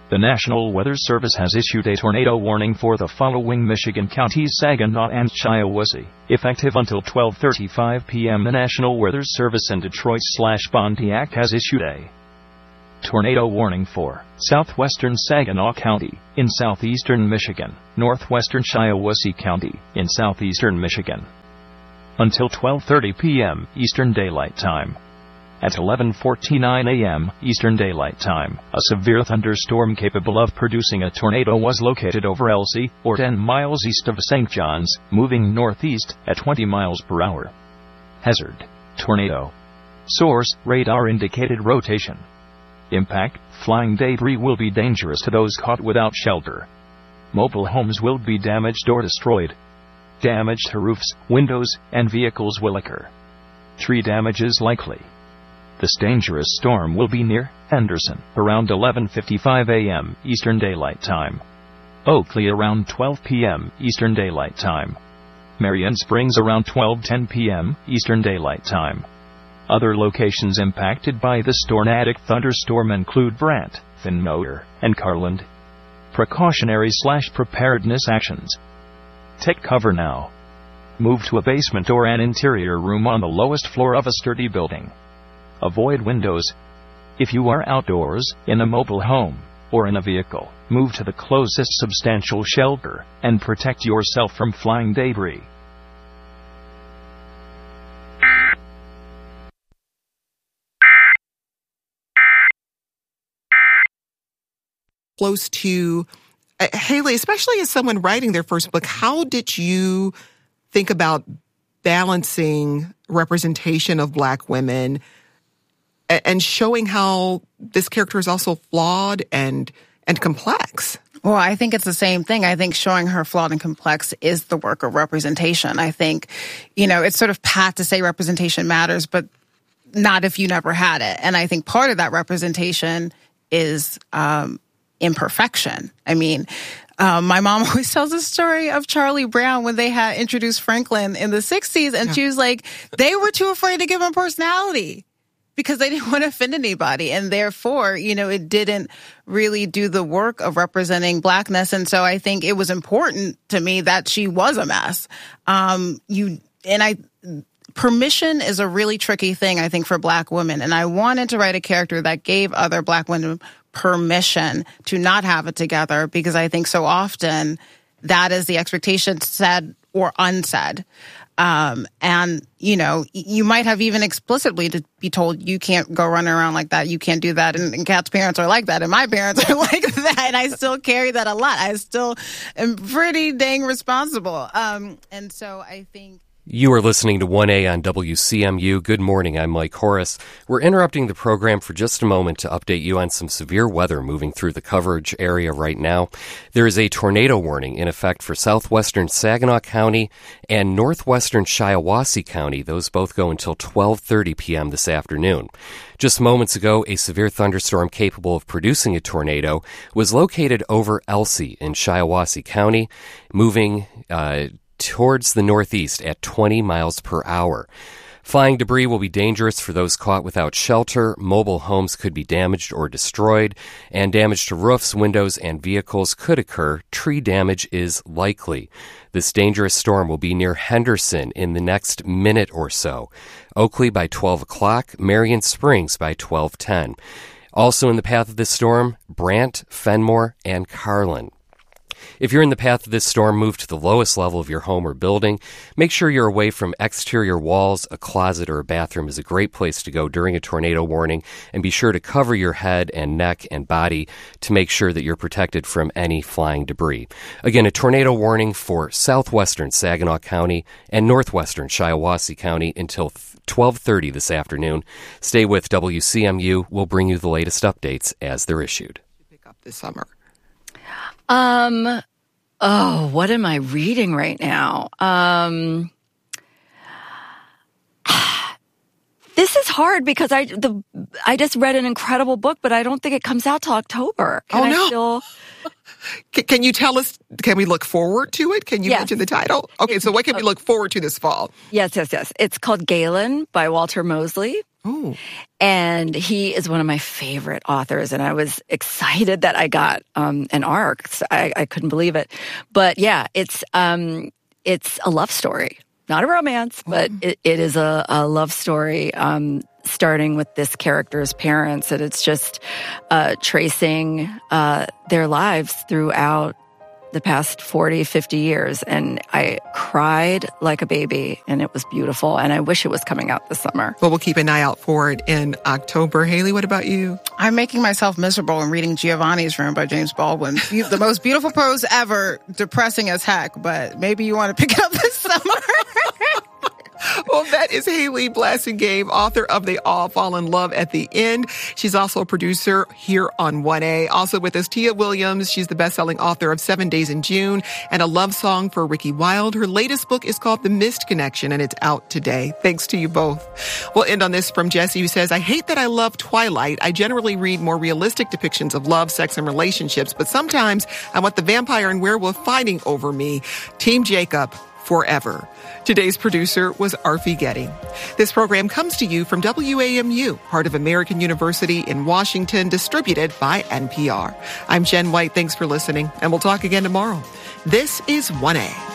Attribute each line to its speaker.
Speaker 1: The National Weather Service has issued a tornado warning for the following Michigan counties: Saginaw and Shiawassee. Effective until 12:35 p.m. The National Weather Service in Detroit/Pontiac has issued a tornado warning for southwestern Saginaw County in southeastern Michigan, northwestern Shiawassee County in southeastern Michigan. Until 12:30 p.m. Eastern Daylight Time. At 11:49 a.m. Eastern Daylight Time, a severe thunderstorm capable of producing a tornado was located over Elsie, or 10 miles east of St. John's, moving northeast at 20 miles per hour. Hazard: tornado. Source: radar indicated rotation. Impact: flying debris will be dangerous to those caught without shelter. Mobile homes will be damaged or destroyed. Damage to roofs, windows, and vehicles will occur. Tree damage is likely. This dangerous storm will be near Henderson around 11:55 a.m. Eastern Daylight Time. Oakley around 12 p.m. Eastern Daylight Time. Marion Springs around 12:10 p.m. Eastern Daylight Time. Other locations impacted by this tornadic thunderstorm include Brant, Finmoyer, and Carland. Precautionary/preparedness actions. Take cover now. Move to a basement or an interior room on the lowest floor of a sturdy building. Avoid windows. If you are outdoors, in a mobile home, or in a vehicle, move to the closest substantial shelter and protect yourself from flying debris.
Speaker 2: Close to Haley, especially as someone writing their first book, how did you think about balancing representation of Black women and showing how this character is also flawed and complex?
Speaker 3: Well, I think it's the same thing. I think showing her flawed and complex is the work of representation. I think, it's sort of pat to say representation matters, but not if you never had it. And I think part of that representation is imperfection. I mean, my mom always tells the story of Charlie Brown when they had introduced Franklin in the 60s, and she was like, they were too afraid to give him personality because they didn't want to offend anybody. And therefore, it didn't really do the work of representing Blackness. And so I think it was important to me that she was a mess. Permission is a really tricky thing, I think, for Black women. And I wanted to write a character that gave other Black women permission to not have it together, because I think so often that is the expectation, said or unsaid. You might have even explicitly to be told you can't go running around like that, you can't do that. And Kat's parents are like that, and my parents are like that, and I still carry that a lot. I still am pretty dang responsible. And so I think...
Speaker 4: You are listening to 1A on WCMU. Good morning, I'm Mike Horace. We're interrupting the program for just a moment to update you on some severe weather moving through the coverage area right now. There is a tornado warning in effect for southwestern Saginaw County and northwestern Shiawassee County. Those both go until 12:30 p.m. this afternoon. Just moments ago, a severe thunderstorm capable of producing a tornado was located over Elsie in Shiawassee County, moving towards the northeast at 20 miles per hour. Flying debris will be dangerous for those caught without shelter. Mobile homes could be damaged or destroyed, and damage to roofs, windows, and vehicles could occur. Tree damage is likely. This dangerous storm will be near Henderson in the next minute or so. Oakley by 12 o'clock, Marion Springs by 12:10. Also in the path of this storm, Brant, Fenmore, and Carlin. If you're in the path of this storm, move to the lowest level of your home or building. Make sure you're away from exterior walls. A closet or a bathroom is a great place to go during a tornado warning. And be sure to cover your head and neck and body to make sure that you're protected from any flying debris. Again, a tornado warning for southwestern Saginaw County and northwestern Shiawassee County until 12:30 this afternoon. Stay with WCMU. We'll bring you the latest updates as they're issued.
Speaker 2: Pick up this summer.
Speaker 5: What am I reading right now? This is hard because I just read an incredible book, but I don't think it comes out till October.
Speaker 2: Can you tell us, can we look forward to it? Can you mention the title? Okay, so what can we look forward to this fall?
Speaker 5: Yes. It's called Galen by Walter Mosley.
Speaker 2: Oh.
Speaker 5: And he is one of my favorite authors, and I was excited that I got an ARC. I couldn't believe it. But yeah, it's a love story. Not a romance, but it is a love story, starting with this character's parents. And it's just tracing their lives throughout the past 40, 50 years. And I cried like a baby, and it was beautiful. And I wish it was coming out this summer.
Speaker 2: Well, we'll keep an eye out for it in October. Haley, what about you?
Speaker 3: I'm making myself miserable and reading Giovanni's Room by James Baldwin. The most beautiful prose ever, depressing as heck, but maybe you want to pick it up this summer.
Speaker 2: Well, that is Haley Blasingame, author of They All Fall in Love at the End. She's also a producer here on 1A. Also with us, Tia Williams. She's the best-selling author of 7 Days in June and A Love Song for Ricky Wilde. Her latest book is called The Mist Connection, and it's out today. Thanks to you both. We'll end on this from Jesse, who says, I hate that I love Twilight. I generally read more realistic depictions of love, sex, and relationships, but sometimes I want the vampire and werewolf fighting over me. Team Jacob. Forever. Today's producer was Arfi Getty. This program comes to you from WAMU, part of American University in Washington, distributed by NPR. I'm Jen White. Thanks for listening, and we'll talk again tomorrow. This is 1A.